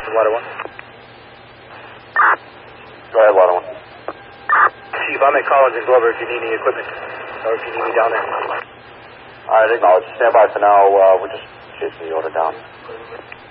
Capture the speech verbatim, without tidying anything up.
from Water One. Go ahead, Water One. Chief, I'm at Collins and Glover if you need any equipment, or if you need me down there. All right, acknowledge. Stand by for now. Uh, we're just chasing the order down.